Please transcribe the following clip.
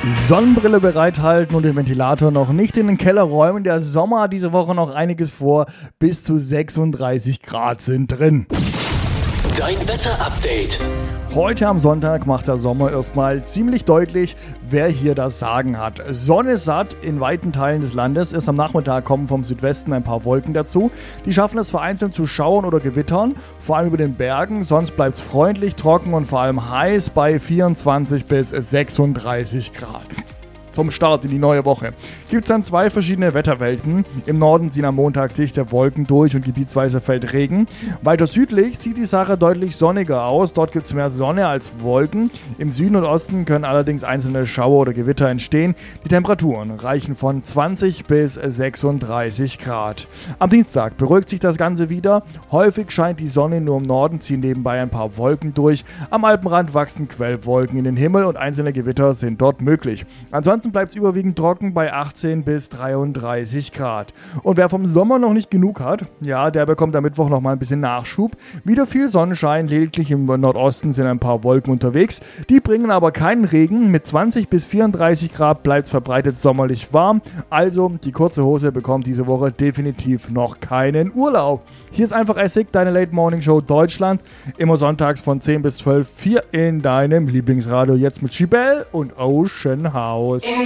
Sonnenbrille bereithalten und den Ventilator noch nicht in den Keller räumen. Der Sommer hat diese Woche noch einiges vor. Bis zu 36 Grad sind drin. Dein Wetterupdate. Heute am Sonntag macht der Sommer erstmal ziemlich deutlich, wer hier das Sagen hat. Sonne satt in weiten Teilen des Landes. Erst am Nachmittag kommen vom Südwesten ein paar Wolken dazu. Die schaffen es vereinzelt zu schauern oder gewittern, vor allem über den Bergen. Sonst bleibt es freundlich, trocken und vor allem heiß bei 24 bis 36 Grad. Zum Start in die neue Woche gibt es dann zwei verschiedene Wetterwelten. Im Norden ziehen am Montag dichte Wolken durch und gebietsweise fällt Regen. Weiter südlich sieht die Sache deutlich sonniger aus. Dort gibt es mehr Sonne als Wolken. Im Süden und Osten können allerdings einzelne Schauer oder Gewitter entstehen. Die Temperaturen reichen von 20 bis 36 Grad. Am Dienstag beruhigt sich das Ganze wieder. Häufig scheint die Sonne, nur im Norden ziehen nebenbei ein paar Wolken durch. Am Alpenrand wachsen Quellwolken in den Himmel und einzelne Gewitter sind dort möglich. Ansonsten bleibt es überwiegend trocken bei 18 bis 33 Grad. Und wer vom Sommer noch nicht genug hat, ja, der bekommt am Mittwoch noch mal ein bisschen Nachschub. Wieder viel Sonnenschein, lediglich im Nordosten sind ein paar Wolken unterwegs. Die bringen aber keinen Regen. Mit 20 bis 34 Grad bleibt es verbreitet sommerlich warm. Also, die kurze Hose bekommt diese Woche definitiv noch keinen Urlaub. Hier ist einfach Essig, deine Late Morning Show Deutschlands. Immer sonntags von 10 bis 12, 4 in deinem Lieblingsradio. Jetzt mit Chibel und Ocean House.